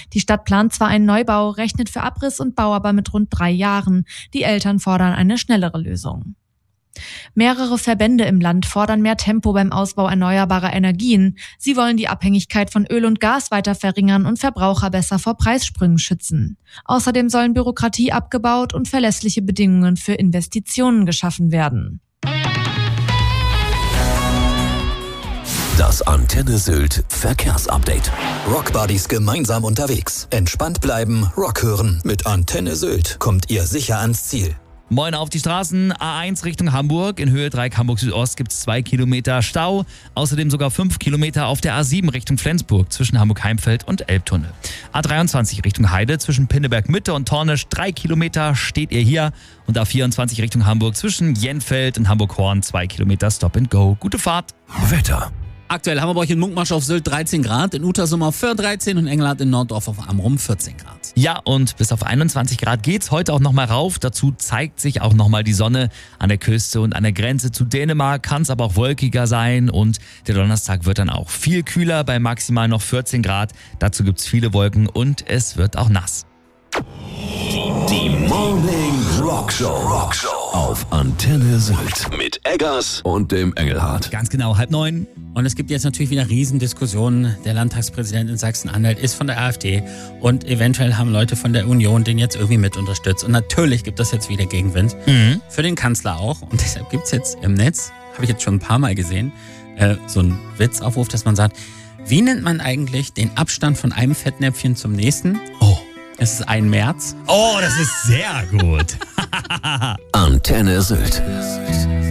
Die Stadt plant zwar einen Neubau, rechnet für Abriss und Bau aber mit rund 3 Jahren. Die Eltern fordern eine schnellere Lösung. Mehrere Verbände im Land fordern mehr Tempo beim Ausbau erneuerbarer Energien. Sie wollen die Abhängigkeit von Öl und Gas weiter verringern und Verbraucher besser vor Preissprüngen schützen. Außerdem sollen Bürokratie abgebaut und verlässliche Bedingungen für Investitionen geschaffen werden. Das Antenne Sylt Verkehrsupdate. Rockbuddies gemeinsam unterwegs. Entspannt bleiben, Rock hören. Mit Antenne Sylt kommt ihr sicher ans Ziel. Moin auf die Straßen. A1 Richtung Hamburg. In Höhe Dreieck Hamburg Südost gibt es 2 Kilometer Stau. Außerdem sogar 5 Kilometer auf der A7 Richtung Flensburg zwischen Hamburg-Heimfeld und Elbtunnel. A23 Richtung Heide zwischen Pinneberg Mitte und Tornisch 3 Kilometer steht ihr hier. Und A24 Richtung Hamburg zwischen Jenfeld und Hamburg-Horn 2 Kilometer Stop and Go. Gute Fahrt. Wetter. Aktuell haben wir bei euch in Munkmarsch auf Sylt 13 Grad, in Utersum auf Föhr 13 und Engelhardt in Norddorf auf Amrum 14 Grad. Ja, und bis auf 21 Grad geht's heute auch nochmal rauf. Dazu zeigt sich auch nochmal die Sonne an der Küste und an der Grenze zu Dänemark. Kann es aber auch wolkiger sein und der Donnerstag wird dann auch viel kühler bei maximal noch 14 Grad. Dazu gibt's viele Wolken und es wird auch nass. Die Morning Rockshow auf Antenne Sylt mit Eggers und dem Engelhardt. Ganz genau, 8:30. Und es gibt jetzt natürlich wieder Riesendiskussionen. Der Landtagspräsident in Sachsen-Anhalt ist von der AfD und eventuell haben Leute von der Union den jetzt irgendwie mit unterstützt. Und natürlich gibt es jetzt wieder Gegenwind. Für den Kanzler auch. Und deshalb gibt es jetzt im Netz, habe ich jetzt schon ein paar Mal gesehen, so einen Witzaufruf, dass man sagt, wie nennt man eigentlich den Abstand von einem Fettnäpfchen zum nächsten? Oh. Es ist 1 März. Oh, das ist sehr gut. Antenne Sylt.